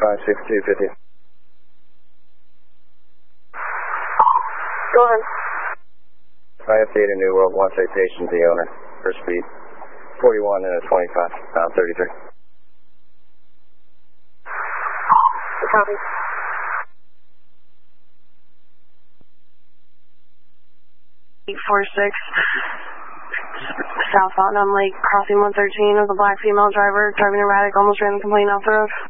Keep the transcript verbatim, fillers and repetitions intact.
five six two fifty. Go ahead. I have data New World one citation to the owner for speed. forty-one and a twenty-five, pound thirty-three. Copy. eight four six, South Vietnam Lake, crossing one thirteen with a black female driver, driving erratic, almost ran the complaint off the road.